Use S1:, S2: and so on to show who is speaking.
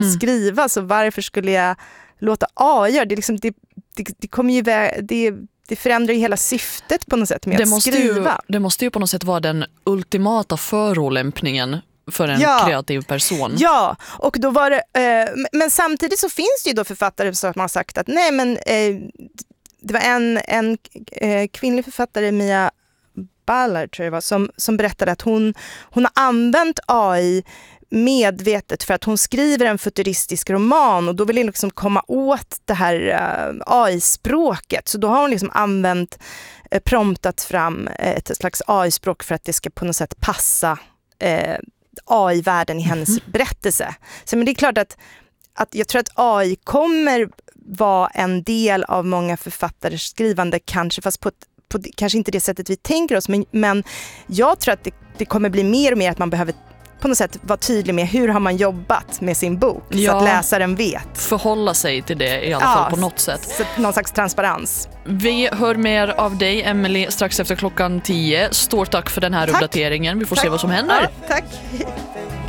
S1: skriva, så varför skulle jag låta AI göra det? Liksom, det kommer ju det förändrar ju hela syftet på något sätt med att skriva.
S2: Det måste ju på något sätt vara den ultimata förolämpningen för en kreativ person. Ja,
S1: och då var det, men samtidigt så finns det ju då författare som har sagt att nej, men det var en kvinnlig författare, Mia Ballard tror jag var, som berättade att hon har använt AI medvetet för att hon skriver en futuristisk roman, och då vill hon liksom komma åt det här AI-språket. Så då har hon liksom promptat fram ett slags AI-språk för att det ska på något sätt passa AI-världen i hennes berättelse. Så men det är klart att jag tror att AI kommer vara en del av många författares skrivande, kanske fast på kanske inte det sättet vi tänker oss, men jag tror att det kommer bli mer och mer att man behöver på något sätt vara tydlig med hur har man jobbat med sin bok, så att läsaren vet.
S2: Förhålla sig till det i alla fall på något sätt.
S1: Så någon slags transparens.
S2: Vi hör mer av dig, Emily, strax efter 10:00. Stort tack för den här uppdateringen. Vi får se vad som händer.
S1: Ja, tack.